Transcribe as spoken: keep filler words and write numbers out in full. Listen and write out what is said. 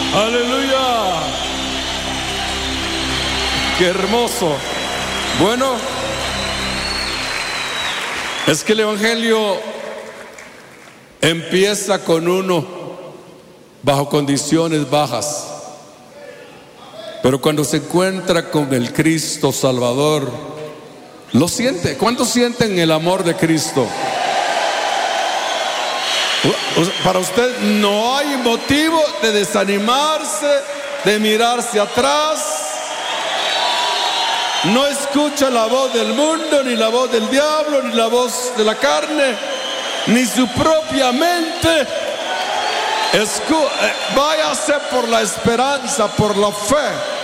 Aleluya. Qué hermoso. Bueno, es que el evangelio empieza con uno bajo condiciones bajas, pero cuando se encuentra con el Cristo Salvador, lo siente. ¿Cuántos sienten el amor de Cristo? Para usted no hay motivo de desanimarse, de mirarse atrás. No escucha la voz del mundo, ni la voz del diablo, ni la voz de la carne, ni su propia mente. Escu- eh, váyase por la esperanza, por la fe.